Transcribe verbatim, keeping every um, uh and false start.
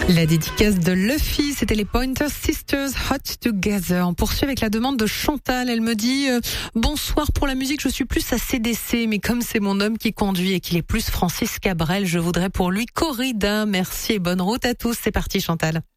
La dédicace de Luffy, c'était les Pointer Sisters, Hot Together. On poursuit avec la demande de Chantal. Elle me dit euh, « Bonsoir, pour la musique, je suis plus à C D C, mais comme c'est mon homme qui conduit et qu'il est plus Francis Cabrel, je voudrais pour lui Corrida. » Merci et bonne route à tous. C'est parti Chantal.